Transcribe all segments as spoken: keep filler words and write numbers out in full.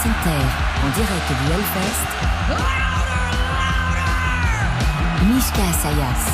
Inter, en direct du Hellfest, Mishka Sayas.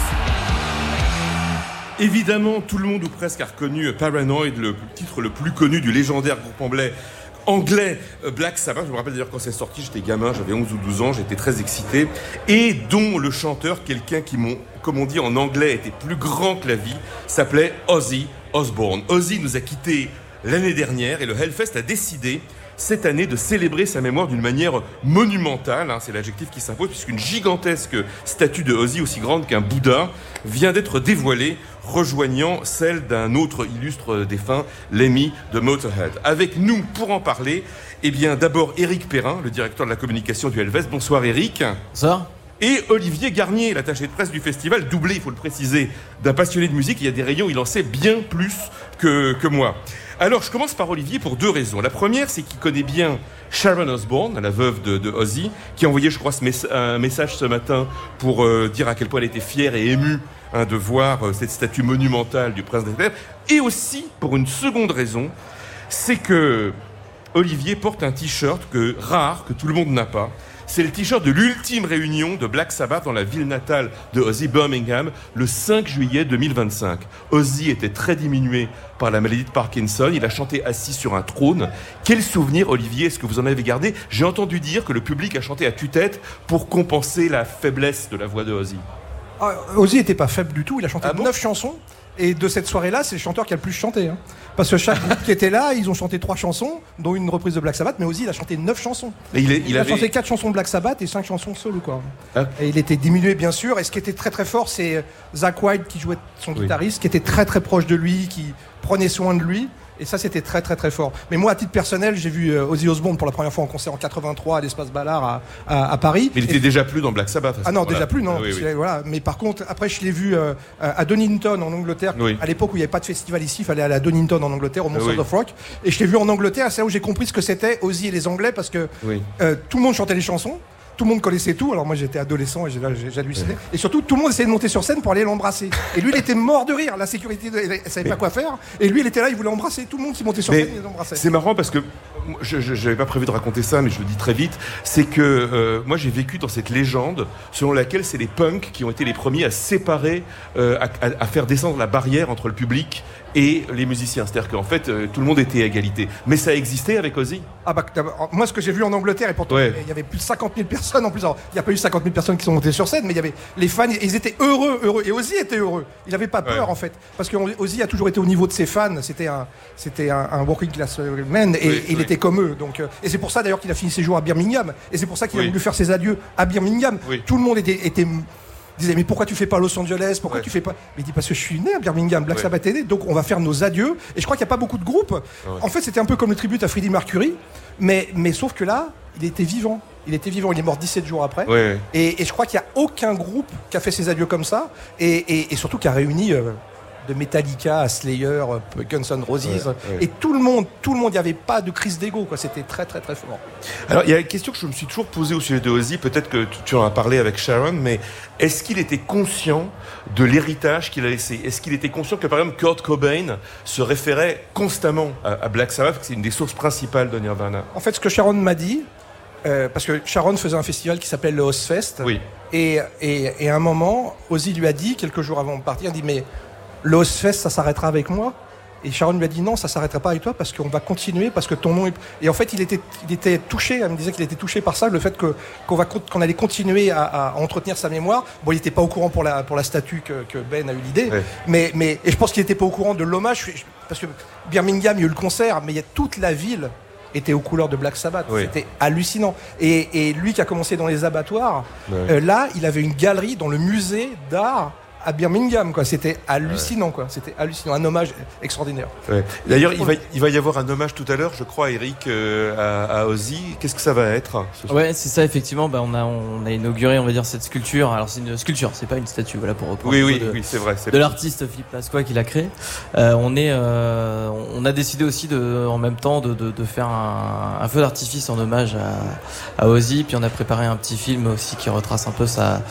Évidemment, tout le monde ou presque a reconnu Paranoid, le titre le plus connu du légendaire groupe anglais, anglais Black Sabbath. Je me rappelle d'ailleurs quand c'est sorti, j'étais gamin, j'avais onze ou douze ans, j'étais très excité. Et dont le chanteur, quelqu'un qui, m'ont, comme on dit en anglais, était plus grand que la vie, s'appelait Ozzy Osbourne. Ozzy nous a quittés l'année dernière et le Hellfest a décidé cette année de célébrer sa mémoire d'une manière monumentale, hein, c'est l'adjectif qui s'impose, puisqu'une gigantesque statue de Ozzy, aussi grande qu'un Bouddha, vient d'être dévoilée, rejoignant celle d'un autre illustre défunt, Lemmy de Motorhead. Avec nous, pour en parler, eh bien, d'abord Éric Perrin, le directeur de la communication du Hellfest. Bonsoir Éric. Bonsoir. Et Olivier Garnier, l'attaché de presse du festival, doublé, il faut le préciser, d'un passionné de musique. Il y a des rayons, il en sait bien plus que, que moi. Alors, je commence par Olivier pour deux raisons. La première, c'est qu'il connaît bien Sharon Osbourne, la veuve de, de Ozzy, qui a envoyé, je crois, ce mes- un message ce matin pour euh, dire à quel point elle était fière et émue hein, de voir euh, cette statue monumentale du prince des Ténèbres. Et aussi, pour une seconde raison, c'est que Olivier porte un t-shirt que, rare, que tout le monde n'a pas. C'est le t-shirt de l'ultime réunion de Black Sabbath dans la ville natale de Ozzy, Birmingham, le cinq juillet deux mille vingt-cinq. Ozzy était très diminué par la maladie de Parkinson. Il a chanté assis sur un trône. Quel souvenir, Olivier, est-ce que vous en avez gardé ? J'ai entendu dire que le public a chanté à tue-tête pour compenser la faiblesse de la voix de Ozzy. Ah, Ozzy n'était pas faible du tout. Il a chanté Ah bon neuf chansons. Et de cette soirée-là, c'est le chanteur qui a le plus chanté. Hein. Parce que chaque groupe qui était là, ils ont chanté trois chansons, dont une reprise de Black Sabbath, mais Ozzy, il a chanté neuf chansons. Et il, est, Il, il a avait... chanté quatre chansons de Black Sabbath et cinq chansons solo, quoi. Ah. Et il était diminué, bien sûr. Et ce qui était très très fort, c'est Zakk Wylde qui jouait son Oui. guitariste, qui était très très proche de lui, qui prenait soin de lui. Et ça, c'était très très très fort. Mais moi, à titre personnel, j'ai vu euh, Ozzy Osbourne pour la première fois en concert en quatre-vingt-trois à l'Espace Ballard à, à, à Paris. Mais il était et... déjà plus dans Black Sabbath. Ah non, voilà. déjà plus, non. Ah, oui, oui. Voilà. Mais par contre, après, je l'ai vu euh, à Donington en Angleterre. Oui. À l'époque où il n'y avait pas de festival ici, il fallait aller à Donington en Angleterre, au Monsters Oui. of Rock. Et je l'ai vu en Angleterre, c'est là où j'ai compris ce que c'était Ozzy et les Anglais, parce que Oui. euh, tout le monde chantait les chansons. Tout le monde connaissait tout, alors moi j'étais adolescent et j'ai- j'ai- j'hallucinais. Ouais. Et surtout, tout le monde essayait de monter sur scène pour aller l'embrasser. Et lui, il était mort de rire. La sécurité, elle, elle savait Mais... pas quoi faire. Et lui, il était là, il voulait embrasser. Tout le monde qui montait sur mais scène, il l'embrassait. C'est marrant parce que je n'avais pas prévu de raconter ça, mais je le dis très vite. C'est que euh, moi, j'ai vécu dans cette légende selon laquelle c'est les punks qui ont été les premiers à séparer, euh, à, à, à faire descendre la barrière entre le public et les musiciens. C'est-à-dire qu'en fait, euh, tout le monde était à égalité. Mais ça existait avec Ozzy ? Ah bah, moi, ce que j'ai vu en Angleterre, et pourtant, ouais. il y avait plus de cinquante mille personnes en plus. Alors, il n'y a pas eu cinquante mille personnes qui sont montées sur scène, mais il y avait les fans, ils étaient heureux, heureux. Et Ozzy était heureux. Il n'avait pas peur, ouais. en fait. Parce que Ozzy a toujours été au niveau de ses fans. C'était un, c'était un, un working class man, et, oui, et il oui. était comme eux. Donc, euh, et c'est pour ça, d'ailleurs, qu'il a fini ses jours à Birmingham. Et c'est pour ça qu'il oui. a voulu faire ses adieux à Birmingham. Oui. Tout le monde était... était disait mais pourquoi tu fais pas Los Angeles, pourquoi ouais. tu fais pas, mais il dit parce que je suis né à Birmingham, Black ouais. Sabbath est né, donc on va faire nos adieux. Et je crois qu'il n'y a pas beaucoup de groupes. Ouais. En fait, c'était un peu comme le tribut à Freddie Mercury, mais mais sauf que là, il était vivant. Il était vivant, il est mort dix-sept jours après. Ouais. Et, et je crois qu'il n'y a aucun groupe qui a fait ses adieux comme ça, et, et, et surtout qui a réuni euh, de Metallica à Slayer, Guns N' Roses, ouais, ouais. et tout le monde, tout le monde, il n'y avait pas de crise d'ego, quoi. C'était très très très fort. Alors il y a une question que je me suis toujours posée au sujet de Ozzy, peut-être que tu en as parlé avec Sharon, mais est-ce qu'il était conscient de l'héritage qu'il a laissé ? Est-ce qu'il était conscient que par exemple Kurt Cobain se référait constamment à, à Black Sabbath, que c'est une des sources principales de Nirvana ? En fait, ce que Sharon m'a dit, euh, parce que Sharon faisait un festival qui s'appelle le Ozfest, oui. et, et, et à un moment, Ozzy lui a dit, quelques jours avant de partir, il dit mais le Ozfest, ça s'arrêtera avec moi ? Et Sharon lui a dit non, ça s'arrêtera pas avec toi parce qu'on va continuer, parce que ton nom est... Et en fait, il était, il était touché, elle me disait qu'il était touché par ça, le fait que, qu'on, va, qu'on allait continuer à, à entretenir sa mémoire. Bon, il n'était pas au courant pour la, pour la statue que, que Ben a eu l'idée, ouais. mais, mais, et je pense qu'il n'était pas au courant de l'hommage, parce que Birmingham, il y a eu le concert, mais il y a toute la ville était aux couleurs de Black Sabbath. Oui. C'était hallucinant. Et, et lui qui a commencé dans les abattoirs, ouais. euh, là, il avait une galerie dans le musée d'art à Birmingham, quoi. C'était hallucinant, ouais. quoi. C'était hallucinant, un hommage extraordinaire. Ouais. D'ailleurs, il va, il va y avoir un hommage tout à l'heure, je crois, Eric, euh, à, à Ozzy. Qu'est-ce que ça va être ? Ouais, c'est ça, effectivement. Bah, on a, on a inauguré, on va dire, cette sculpture. Alors, c'est une sculpture, c'est pas une statue, voilà, pour reprendre. Oui, oui, de, oui, c'est vrai. C'est de l'artiste Philippe Pasqua qui l'a créé. Euh, on est, euh, on a décidé aussi de, en même temps, de, de, de faire un, un feu d'artifice en hommage à, à Ozzy. Puis on a préparé un petit film aussi qui retrace un peu sa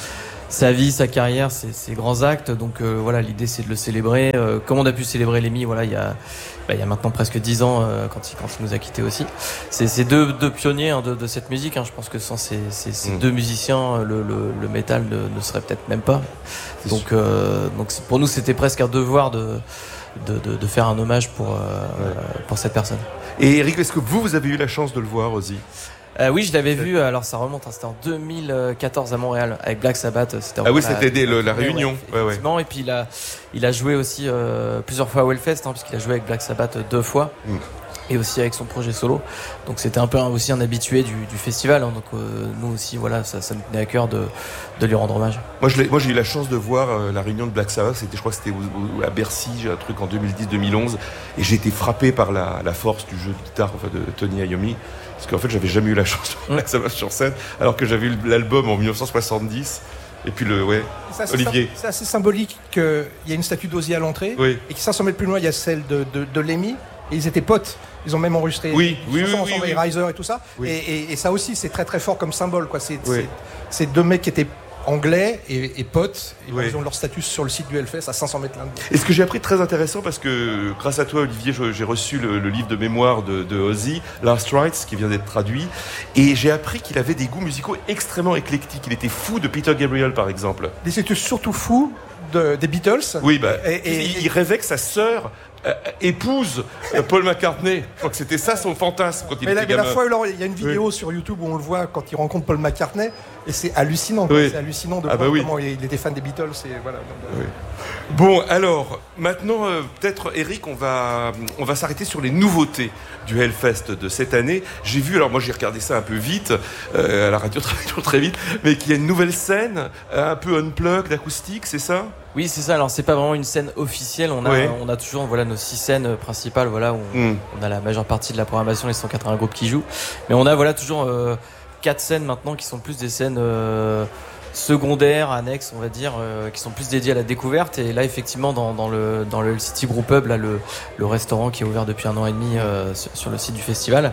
sa vie, sa carrière, ses, ses grands actes. Donc euh, voilà, l'idée c'est de le célébrer. Euh, comme on a pu célébrer Lemmy, voilà, il y a, bah, il y a maintenant presque dix ans euh, quand, il, quand il nous a quittés aussi. C'est, c'est deux, deux pionniers hein, de, de cette musique. Hein. Je pense que sans ces, ces, ces mmh. deux musiciens, le, le, le métal ne, ne serait peut-être même pas. C'est donc, euh, donc pour nous, c'était presque un devoir de, de, de, de faire un hommage pour, euh, ouais. pour cette personne. Et Eric, est-ce que vous, vous avez eu la chance de le voir, Ozzy ? Euh, oui, je l'avais vu, alors ça remonte, hein, c'était en deux mille quatorze à Montréal, avec Black Sabbath. C'était ah oui, c'était la, le, la réunion. Ouais, ouais, ouais. Et puis il a, il a joué aussi euh, plusieurs fois à Hellfest, hein, puisqu'il a joué avec Black Sabbath deux fois. Mm. Et aussi avec son projet solo. Donc c'était un peu un, aussi un habitué du, du festival. Hein, donc euh, nous aussi, voilà, ça, ça nous tenait à cœur de, de lui rendre hommage. Moi, je l'ai, moi j'ai eu la chance de voir euh, la réunion de Black Sabbath. C'était, je crois que c'était au, au, à Bercy, j'ai un truc en deux mille dix deux mille onze. Et j'ai été frappé par la, la force du jeu de guitare enfin, de Tony Iommi. Parce qu'en fait, j'avais jamais eu la chance de voir Black Sabbath sur scène, alors que j'avais eu l'album en dix-neuf cent soixante-dix. Et puis le, ouais, ça, c'est Olivier. C'est assez symbolique qu'il y a une statue d'Ozzy à l'entrée. Oui. Et que cinq cents mètres plus loin, il y a celle de, de, de Lemmy. Et ils étaient potes. Ils ont même enregistré oui, des oui, chansons oui, ensemble, oui, et oui. Riser et tout ça. Oui. Et, et, et ça aussi, c'est très très fort comme symbole. Quoi. C'est, oui. c'est, c'est deux mecs qui étaient anglais et, et potes. Et oui. ils ont leur statut sur le site du Hellfest à cinq cents mètres l'un de l'autre. Et ce que j'ai appris de très intéressant, parce que grâce à toi, Olivier, j'ai reçu le, le livre de mémoire de, de Ozzy, Last Rites, qui vient d'être traduit. Et j'ai appris qu'il avait des goûts musicaux extrêmement éclectiques. Il était fou de Peter Gabriel, par exemple. Il était surtout fou de, des Beatles. Oui, bah, et, et, il, il rêvait que sa sœur Euh, épouse euh, Paul McCartney. Je crois que c'était ça son fantasme quand il mais était la, gamin. Mais la fois, alors, il y a une vidéo oui. sur YouTube où on le voit quand il rencontre Paul McCartney et c'est hallucinant. Oui. C'est hallucinant de ah voir bah oui. comment il était fan des Beatles. Et voilà. Oui. Bon, alors maintenant, euh, peut-être Eric, on va on va s'arrêter sur les nouveautés du Hellfest de cette année. J'ai vu, alors moi j'ai regardé ça un peu vite euh, à la radio très, très vite, mais qu'il y a une nouvelle scène un peu unplugged, acoustique, c'est ça ? Oui, c'est ça. Alors, c'est pas vraiment une scène officielle. On a, oui. on a toujours, voilà, nos six scènes principales, voilà, où on, mm. on a la majeure partie de la programmation, les cent quatre-vingts groupes qui jouent. Mais on a, voilà, toujours euh, quatre scènes maintenant qui sont plus des scènes euh, secondaires, annexes, on va dire, euh, qui sont plus dédiées à la découverte. Et là, effectivement, dans, dans le dans le City Brew Pub, là, le le restaurant qui est ouvert depuis un an et demi euh, sur, sur le site du festival,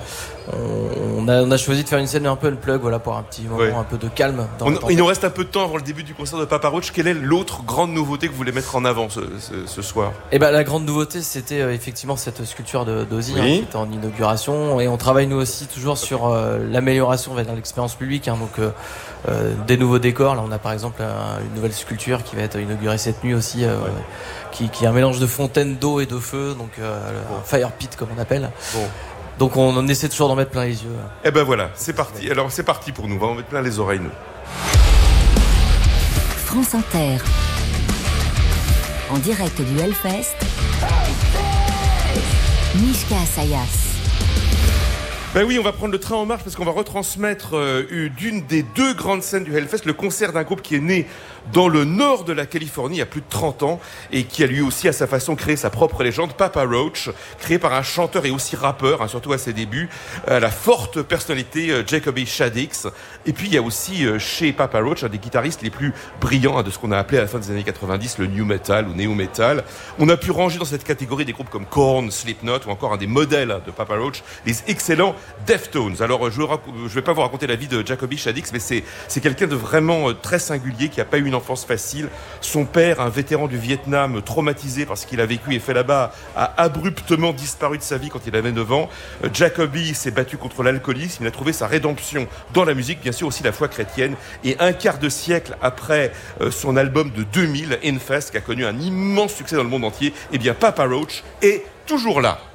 on, on a on a choisi de faire une scène un peu unplug, voilà, pour un petit moment, ouais. un peu de calme. Dans on, il nous reste un peu de temps avant le début du concert de Papa Roach. Quelle est l'autre grande nouveauté que vous voulez mettre en avant ce, ce, ce soir ? Eh ben, la grande nouveauté, c'était euh, effectivement cette sculpture de d'Ozzy, oui. hein, qui était en inauguration, et on travaille nous aussi toujours sur euh, l'amélioration, on va dire, de l'expérience publique, hein, donc euh, euh, des nouveaux décors. Là, on a par exemple un, une nouvelle sculpture qui va être inaugurée cette nuit aussi, euh, ouais. qui, qui est un mélange de fontaine d'eau et de feu, donc euh, bon. un fire pit comme on appelle. Bon. Donc on, on essaie toujours d'en mettre plein les yeux. Eh ben voilà, c'est parti. Alors c'est parti pour nous, on va en mettre plein les oreilles nous. France Inter, en direct du Hellfest, Mishka Sayas. Ben oui, on va prendre le train en marche parce qu'on va retransmettre euh, d'une des deux grandes scènes du Hellfest, le concert d'un groupe qui est né dans le nord de la Californie il y a plus de trente ans et qui a lui aussi à sa façon créé sa propre légende, Papa Roach, créé par un chanteur et aussi rappeur, hein, surtout à ses débuts, euh, la forte personnalité euh, Jacoby Shaddix. Et puis il y a aussi euh, chez Papa Roach un des guitaristes les plus brillants hein, de ce qu'on a appelé à la fin des années quatre-vingt-dix le new metal ou néo metal. On a pu ranger dans cette catégorie des groupes comme Korn, Slipknot ou encore un des modèles de Papa Roach, les excellents Deftones. Alors je ne vais pas vous raconter la vie de Jacoby Shaddix, mais c'est, c'est quelqu'un de vraiment euh, très singulier qui n'a pas eu une enfance facile. Son père, un vétéran du Vietnam, traumatisé parce qu'il a vécu et fait là-bas, a abruptement disparu de sa vie quand il avait neuf ans. Euh, Jacoby s'est battu contre l'alcoolisme, il a trouvé sa rédemption dans la musique, bien sûr aussi la foi chrétienne. Et un quart de siècle après euh, son album de deux mille, Infest, qui a connu un immense succès dans le monde entier, eh bien Papa Roach est toujours là.